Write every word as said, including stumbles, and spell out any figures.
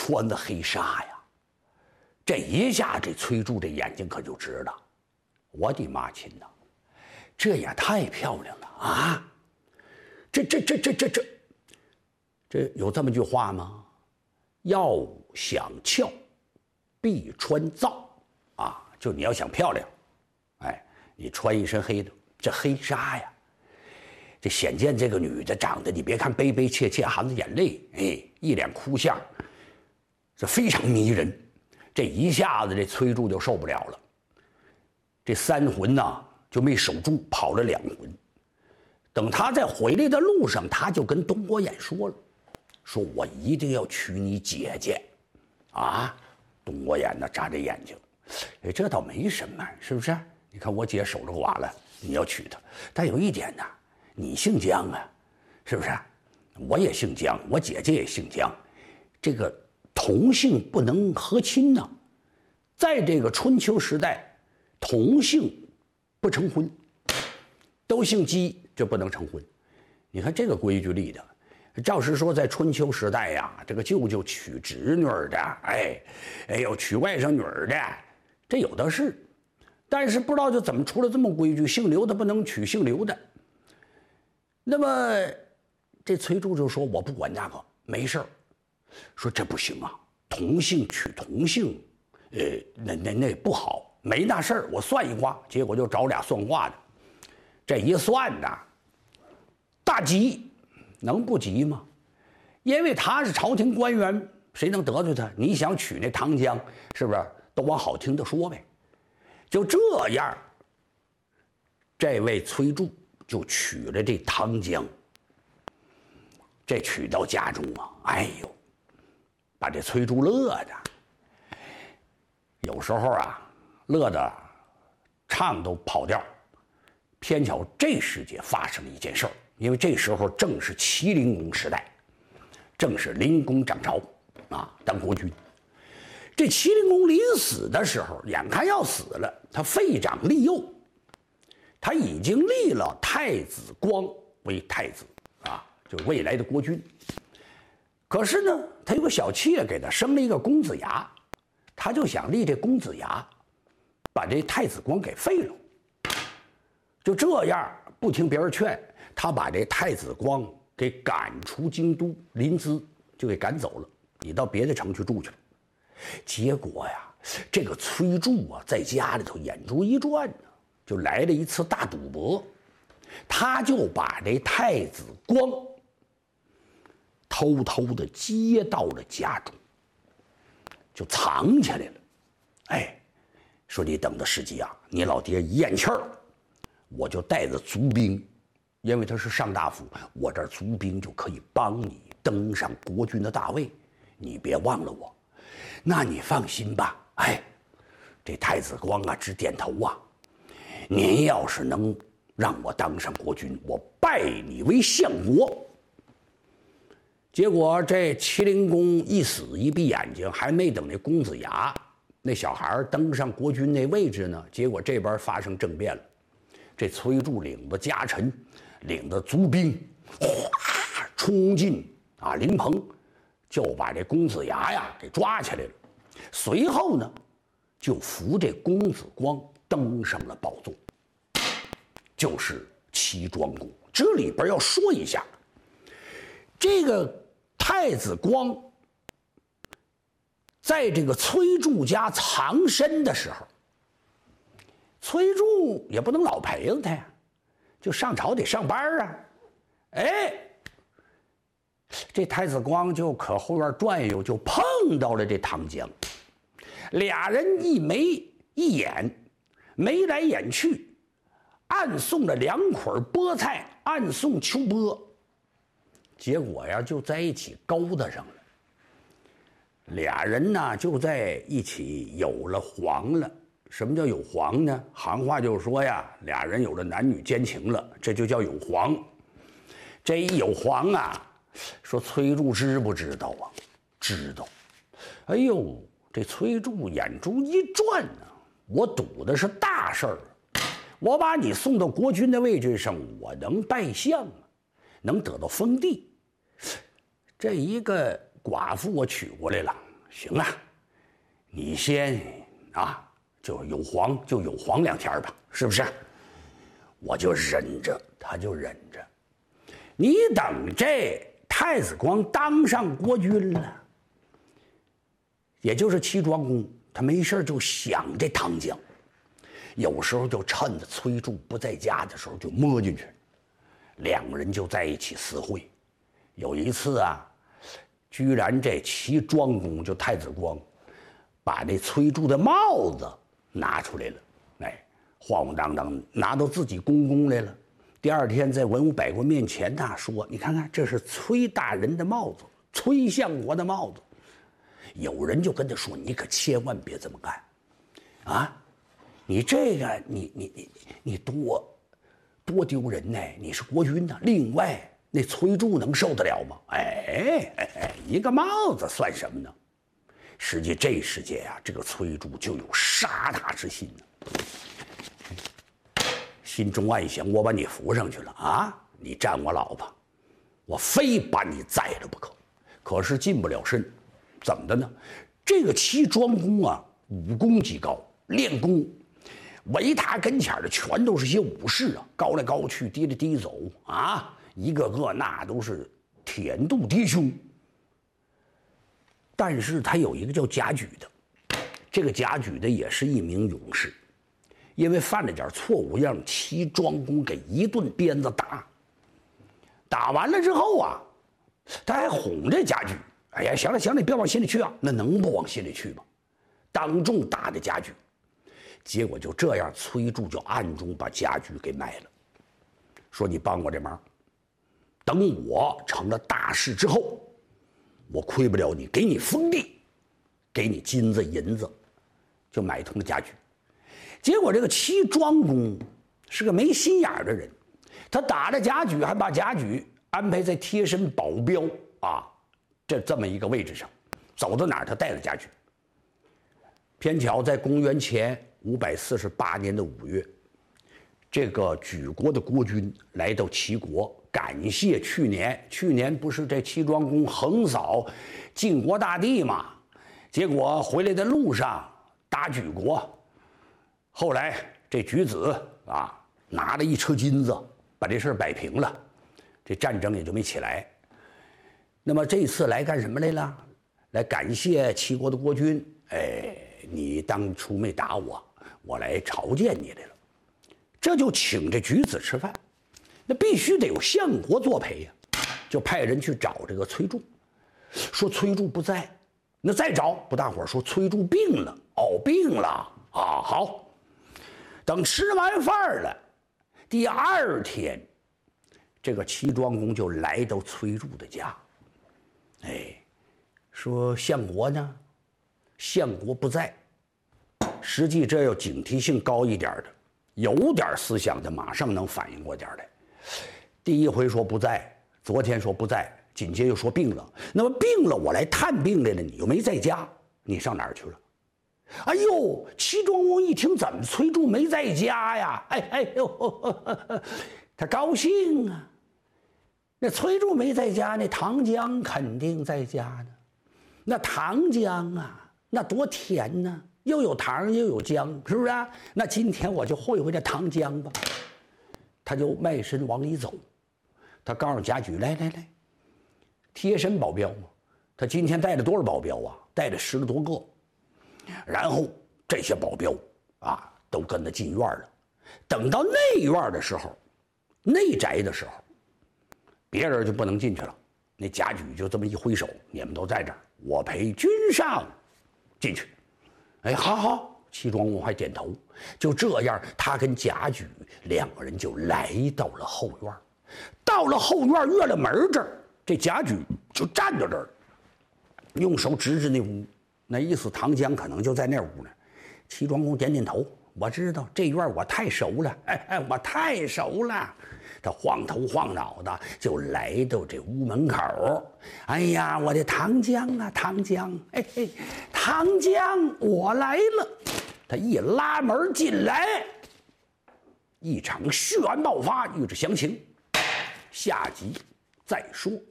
穿的黑纱呀。这一下，这崔杼这眼睛可就直了。我的妈亲呐，这也太漂亮了啊！这这这这这这，这有这么句话吗？要想俏，必穿皂啊！就你要想漂亮，哎，你穿一身黑的，这黑纱呀，这显见这个女的长得，你别看悲悲切切，含着眼泪，哎，一脸哭相，这非常迷人。这一下子，这崔杼就受不了了。这三魂呐就没守住，跑了两魂。等他在回来的路上，他就跟东郭偃说了：“说我一定要娶你姐姐。”啊，东郭偃呢眨着眼睛，哎，这倒没什么，是不是？你看我姐守着寡了，你要娶她，但有一点呢，你姓姜啊，是不是？我也姓姜，我姐姐也姓姜，这个同姓不能和亲呢。在这个春秋时代，同姓不成婚，都姓姬就不能成婚。你看这个规矩立的。照实说，在春秋时代呀，这个舅舅娶侄女的，哎，哎呦，娶外甥女的，这有的是。但是不知道就怎么出了这么规矩，姓刘的不能娶姓刘的。那么这崔杼就说：“我不管那个，没事儿。”说这不行啊，同姓娶同姓，呃，那那那不好，没那事儿。我算一卦，结果就找俩算卦的，这一算呐，大吉。能不急吗？因为他是朝廷官员，谁能得罪他？你想娶那唐江，是不是都往好听的说呗？就这样，这位崔杼就娶了这唐江。这娶到家中啊，哎呦，把这崔杼乐的，有时候啊，乐的唱都跑调。偏巧这时节发生了一件事儿。因为这时候正是齐灵公时代，正是灵公掌朝啊，当国君。这齐灵公临死的时候，眼看要死了，他废长立幼，他已经立了太子光为太子啊，就未来的国君。可是呢，他有个小妾给他生了一个公子牙，他就想立这公子牙，把这太子光给废了。就这样，不听别人劝。他把这太子光给赶出京都临淄，就给赶走了。你到别的城去住去了。结果呀，这个崔杼啊，在家里头眼珠一转呢，就来了一次大赌博。他就把这太子光偷偷的接到了家中，就藏起来了。哎，说你等的时机啊，你老爹一咽气儿，我就带着卒兵。因为他是上大夫，我这儿卒兵就可以帮你登上国君的大位，你别忘了我。那你放心吧，哎，这太子光啊直点头啊。您要是能让我当上国君，我拜你为相国。结果这齐灵公一死一闭眼睛，还没等那公子牙那小孩登上国君那位置呢，结果这边发生政变了。这崔杼领着家臣。领着卒兵，哗冲进啊灵棚，就把这公子牙呀给抓起来了。随后呢，就扶这公子光登上了宝座，就是齐庄公。这里边要说一下，这个太子光在这个崔杼家藏身的时候，崔杼也不能老陪着他呀。就上朝得上班啊，哎，这太子光就可后院转悠，就碰到了这唐江，俩人一眉一眼，眉来眼去，暗送了两捆菠菜，暗送秋波，结果呀就在一起勾搭上了。俩人呢就在一起有了黄了。什么叫有黄呢？行话就是说呀，俩人有了男女奸情了，这就叫有黄。这一有黄啊，说崔杼知不知道啊？知道。哎呦，这崔杼眼珠一转呢、啊，我赌的是大事儿，我把你送到国君的位置上，我能拜相啊，能得到封地。这一个寡妇我娶过来了， 行啊，你先啊，就有黄就有黄两天吧，是不是？我就忍着，他就忍着。你等这太子光当上国君了，也就是齐庄公，他没事就想这汤江，有时候就趁着崔杼不在家的时候就摸进去，两个人就在一起私会。有一次啊，居然这齐庄公就太子光，把这崔杼的帽子拿出来了，哎，晃晃荡荡拿到自己宫宫来了。第二天在文武百官面前呐说：“你看看，这是崔大人的帽子，崔相国的帽子。”有人就跟他说：“你可千万别这么干，啊，你这个你你你你多多丢人呢！你是国君呐。另外，那崔杼能受得了吗？哎哎哎，一个帽子算什么呢？实际这世界啊，这个崔杼就有杀他之心呢。”心中暗想：我把你扶上去了啊！你占我老婆，我非把你宰了不可。可是近不了身，怎么的呢？这个齐庄公啊，武功极高，练功，围他跟前的全都是些武士啊，高来高去，低来低走啊，一个个那都是舔肚爹胸。但是他有一个叫贾诩的，这个贾诩的也是一名勇士。因为犯了点错误，让齐庄公给一顿鞭子打。打完了之后啊，他还哄这贾诩：“哎呀，行了行了，你别往心里去啊。”那能不往心里去吗？当众打的贾诩，结果就这样，崔杼就暗中把贾诩给卖了，说：“你帮我这忙，等我成了大事之后，我亏不了你，给你封地，给你金子银子，就买通了贾诩。”结果这个齐庄公是个没心眼的人，他打了贾诩，还把贾诩安排在贴身保镖啊，这这么一个位置上，走到哪儿他带着贾诩。偏巧在公元前五百四十八年的五月，这个莒国的国君来到齐国，感谢去年去年不是这齐庄公横扫晋国大地嘛，结果回来的路上打莒国。后来这莒子啊拿了一车金子，把这事摆平了，这战争也就没起来。那么这次来干什么来了？来感谢齐国的国君。哎，你当初没打我，我来朝见你来了。这就请这莒子吃饭，那必须得有相国作陪呀，就派人去找这个崔杼，说崔杼不在，那再找不大伙说崔杼病了。哦，病了啊，好。等吃完饭了，第二天，这个齐庄公就来到崔杼的家。哎，说相国呢？相国不在。实际这要警惕性高一点的，有点思想的，马上能反应过点来。第一回说不在，昨天说不在，紧接着又说病了。那么病了，我来探病来了，你又没在家，你上哪儿去了？哎呦，齐庄公一听，怎么崔杼没在家呀？哎哎呦，呵呵呵他高兴啊。那崔杼没在家，那唐江肯定在家呢。那唐江啊，那多甜呢，又有糖又有姜，是不是啊？那今天我就会会这唐江吧。他就迈身往里走，他告诉贾诩：“来来来，贴身保镖嘛。他今天带了多少保镖啊？带了十个多个。然后这些保镖啊，都跟他进院了。等到内院的时候，内宅的时候，别人就不能进去了。那贾诩就这么一挥手，你们都在这儿，我陪君上进去。哎，好好，齐庄公还点头。就这样，他跟贾诩两个人就来到了后院。到了后院，越了门这儿，这贾诩就站到这儿，用手指指那屋。那意思，唐江可能就在那屋呢。齐庄公点点头，我知道这院我太熟了，哎哎，我太熟了。他晃头晃脑的就来到这屋门口。哎呀，我的唐江啊，唐江，哎嘿，唐江，我来了。他一拉门进来，一场血案爆发，欲知详情，下集再说。